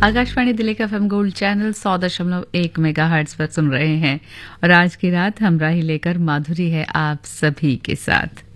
आकाशवाणी दिल्ली का FM gold channel 100.1 megahertz पर सुन रहे हैं और आज की रात हमराही लेकर माधुरी है आप सभी के साथ।